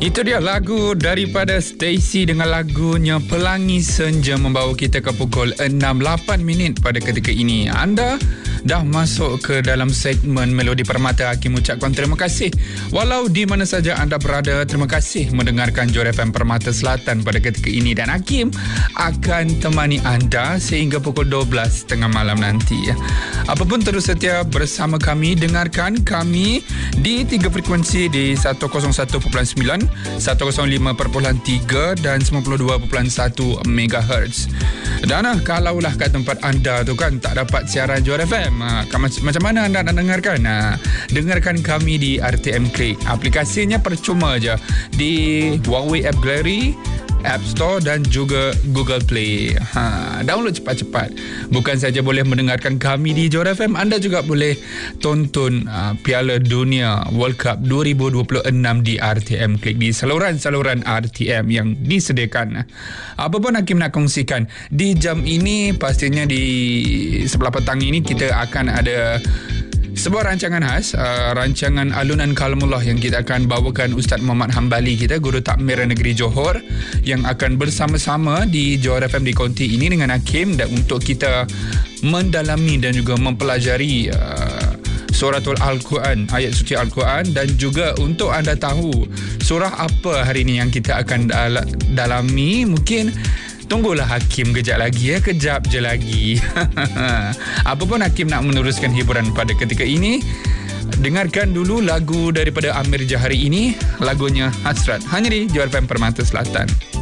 Itu dia lagu daripada Stacy dengan lagunya Pelangi Senja membawa kita ke pukul 6.08 pada ketika ini. Anda dah masuk ke dalam segmen Melodi Permata. Hakim ucapkan terima kasih. Walau di mana saja anda berada, terima kasih mendengarkan Johor FM Permata Selatan pada ketika ini. Dan Hakim akan temani anda sehingga pukul 12.30 malam nanti. Apapun terus setia bersama kami. Dengarkan kami di 3 frekuensi di 101.9, 105.3 dan 92.1 MHz. Dan kalaulah kat tempat anda tu kan tak dapat siaran Johor FM, macam mana anda nak dengarkan? Dengarkan kami di RTM Click. Aplikasinya percuma je di Huawei App Gallery, App Store dan juga Google Play. Download cepat-cepat. Bukan saja boleh mendengarkan kami di Johor FM, anda juga boleh tonton Piala Dunia World Cup 2026 di RTM Click, di saluran-saluran RTM yang disediakan. Apa pun Hakim nak kongsikan di jam ini, pastinya di sebelah petang ini kita akan ada sebuah rancangan khas, rancangan Alunan Kalamullah yang kita akan bawakan Ustaz Muhammad Hambali kita, Guru Takmir Negeri Johor, yang akan bersama-sama di Johor FM di konti ini dengan Hakim, dan untuk kita mendalami dan juga mempelajari suratul Al-Quran, ayat suci Al-Quran, dan juga untuk anda tahu surah apa hari ini yang kita akan dalami. Mungkin tunggulah Hakim kejap je lagi. Apapun Hakim nak meneruskan hiburan pada ketika ini, dengarkan dulu lagu daripada Amir Jahari ini, lagunya Hasrat, hanya di Johor FM Permata Selatan.